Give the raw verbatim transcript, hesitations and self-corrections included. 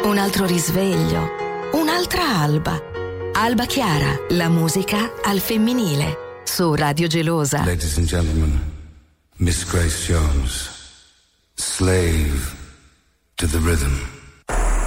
un altro risveglio, un'altra alba. Alba Chiara, la musica al femminile, su Radio Gelosa. Ladies and gentlemen, Miss Grace Jones, slave to the rhythm.